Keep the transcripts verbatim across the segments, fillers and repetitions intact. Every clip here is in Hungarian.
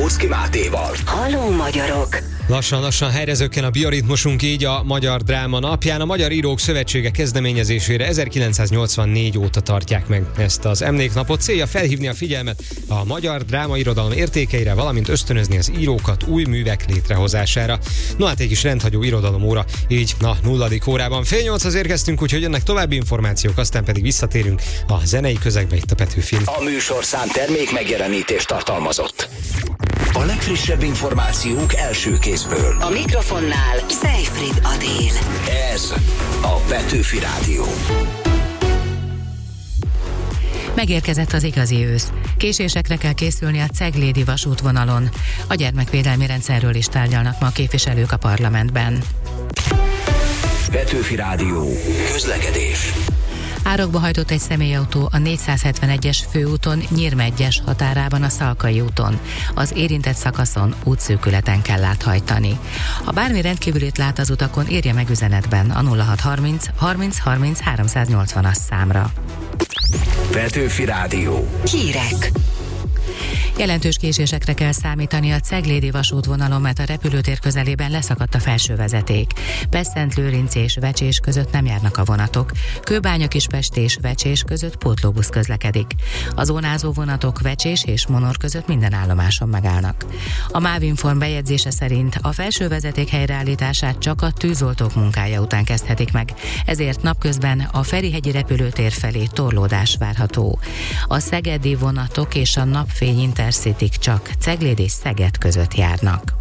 Jankowski Mátéval. Halló magyarok! Lassan-lassan helyre a bioritmusunk, így a Magyar Dráma napján. A Magyar Írók Szövetsége kezdeményezésére ezerkilencszáznyolcvannégy óta tartják meg ezt az emléknapot. Célja felhívni a figyelmet a magyar dráma irodalom értékeire, valamint ösztönözni az írókat új művek létrehozására. No hát egy kis rendhagyó irodalomóra, így a nulladik órában. Fél nyolchoz érkeztünk, úgyhogy jönnek további információk, aztán pedig visszatérünk a zenei közegbe itt a Petőfin. A műsorszám termék megjelenítést tartalmazott. A legfrissebb információk első kézből. A mikrofonnál Seyfried Adél. Ez a Petőfi Rádió. Megérkezett az igazi ősz. Késésekre kell készülni a ceglédi vasútvonalon. A gyermekvédelmi rendszerről is tárgyalnak ma a képviselők a parlamentben. Petőfi Rádió. Közlekedés. Árokba hajtott egy személyautó a négyszázhetvenegyes főúton Nyírmegyes határában a Szalkai úton. Az érintett szakaszon útszűkületen kell áthajtani. Ha bármi rendkívülit lát az utakon, írja meg üzenetben a nulla hatszázharminc harminc harminc háromszáznyolcvanas számra. Petőfi Rádió. Hírek. Jelentős késésekre kell számítani a ceglédi vasútvonalon, mert a repülőtér közelében leszakadt a felső vezeték. Pest-Szent-Lőrinc és Vecsés között nem járnak a vonatok. Kőbánya-Kispest és Vecsés között pótlóbusz közlekedik. A zónázó vonatok Vecsés és Monor között minden állomáson megállnak. A Mávinform bejegyzése szerint a felső vezeték helyreállítását csak a tűzoltók munkája után kezdhetik meg, ezért napközben a Ferihegyi repülőtér felé torlódás várható. A szegedi vonatok és a napfény Intercityk csak Cegléd és Szeged között járnak.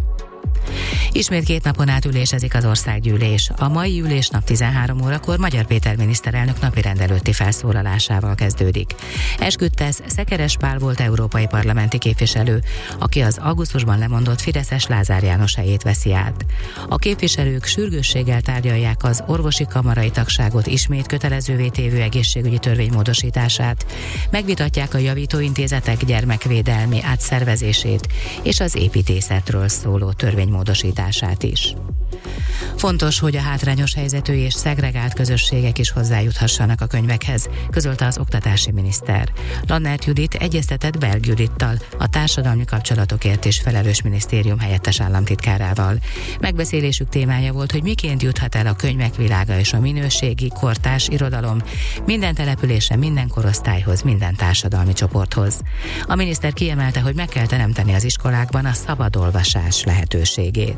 Ismét két napon át ülésezik az országgyűlés. A mai ülésnap tizenhárom órakor Magyar Péter miniszterelnök napirend előtti felszólalásával kezdődik. Esküdtesz Szekeres Pál volt európai parlamenti képviselő, aki az augusztusban lemondott fideszes Lázár János helyét veszi át. A képviselők sürgősséggel tárgyalják az orvosi kamarai tagságot ismét kötelezővé tévő egészségügyi törvény módosítását, megvitatják a javítóintézetek gyermekvédelmi átszervezését és az építészetről szóló törvénymódosítását is. Fontos, hogy a hátrányos helyzetű és szegregált közösségek is hozzájuthassanak a könyvekhez, közölte az oktatási miniszter. Lannert Judit egyeztetett Berg Judittal, a társadalmi kapcsolatokért és felelős minisztérium helyettes államtitkárával. Megbeszélésük témája volt, hogy miként juthat el a könyvek világa és a minőségi, kortárs irodalom minden településen, minden korosztályhoz, minden társadalmi csoporthoz. A miniszter kiemelte, hogy meg kell teremteni az iskolákban a szabad olvasás lehetőségét.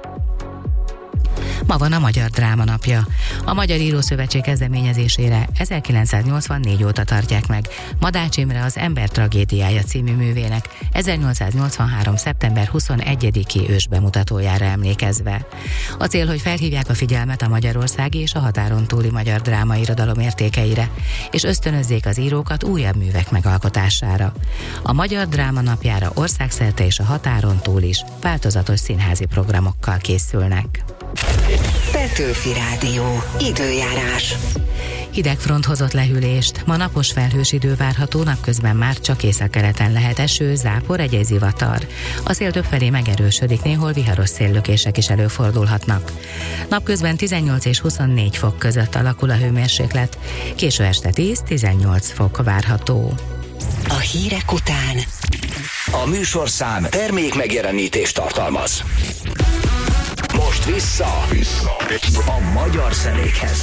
Ma van a Magyar Dráma napja. A Magyar Írók Szövetség kezdeményezésére ezerkilencszáznyolcvannégy óta tartják meg Madács Imre Az ember tragédiája című művének ezernyolcszáznyolcvanhárom. szeptember huszonegyediki ősbemutatójára emlékezve. A cél, hogy felhívják a figyelmet a magyarországi és a határon túli magyar drámairodalom értékeire, és ösztönözzék az írókat újabb művek megalkotására. A Magyar Dráma napjára országszerte és a határon túl is változatos színházi programokkal készülnek. Petőfi Rádió. Időjárás. Hidegfront hozott lehűlést. Ma napos felhős idő várható, napközben már csak északkeleten lehet eső, zápor, egy zivatar. A szél többfelé megerősödik, néhol viharos széllökések is előfordulhatnak. Napközben tizennyolc és huszonnégy fok között alakul a hőmérséklet, késő este tíz-tizennyolc fok várható. A hírek után A műsorszám termék megjelenítést tartalmaz. Most vissza, vissza a magyar zenékhez.